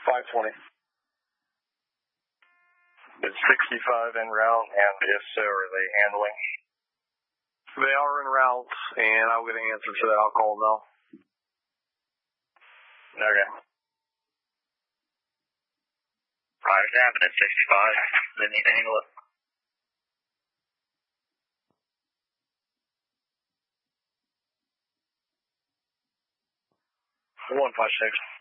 520. Is 65 en route, and if so, are they handling? They are en route, and I'll get an answer to that. I'll call them now. Okay. Fires happening at 65. They need to handle it. 156.